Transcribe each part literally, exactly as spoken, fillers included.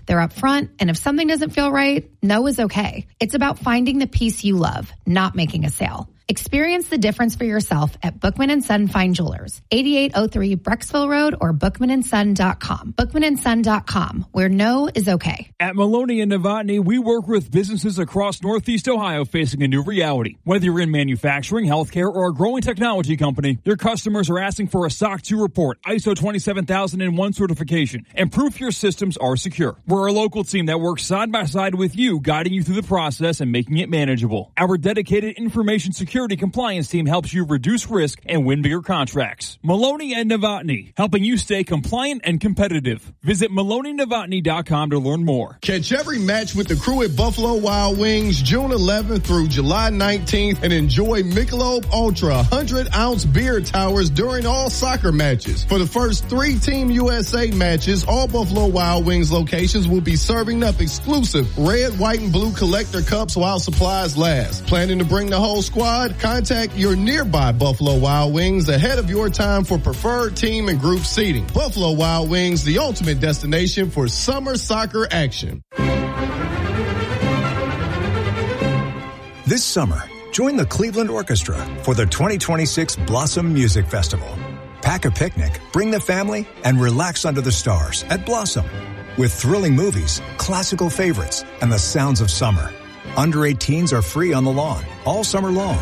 They're upfront, and if something doesn't feel right, no is okay. It's about finding the piece you love, not making a sale. Experience the difference for yourself at Bookman and Son Fine Jewelers, eighty-eight oh three Brecksville Road or bookman and son dot com. bookman and son dot com, where no is okay. At Maloney and Novotny, we work with businesses across Northeast Ohio facing a new reality. Whether you're in manufacturing, healthcare, or a growing technology company, your customers are asking for a S O C two report, I S O twenty-seven thousand one certification, and proof your systems are secure. We're a local team that works side by side with you, guiding you through the process and making it manageable. Our dedicated information security compliance team helps you reduce risk and win bigger contracts. Maloney and Novotny, helping you stay compliant and competitive. Visit maloney novotny dot com to learn more. Catch every match with the crew at Buffalo Wild Wings June eleventh through July nineteenth and enjoy Michelob Ultra one hundred ounce beer towers during all soccer matches. For the first three Team U S A matches, all Buffalo Wild Wings locations will be serving up exclusive red, white, and blue collector cups while supplies last. Planning to bring the whole squad? Contact your nearby Buffalo Wild Wings ahead of your time for preferred team and group seating. Buffalo Wild Wings, the ultimate destination for summer soccer action. This summer, join the Cleveland Orchestra for the twenty twenty-six Blossom Music Festival. Pack a picnic, bring the family, and relax under the stars at Blossom. With thrilling movies, classical favorites, and the sounds of summer. Under eighteens are free on the lawn all summer long.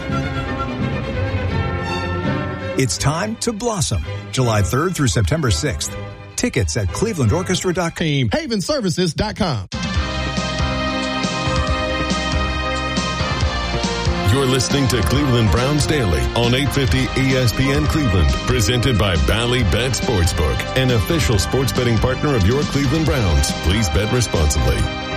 It's time to blossom. July third through September sixth. Tickets at cleveland orchestra dot com. haven services dot com. You're listening to Cleveland Browns Daily on eight fifty E S P N Cleveland, presented by Bally Bet Sportsbook, an official sports betting partner of your Cleveland Browns. Please bet responsibly.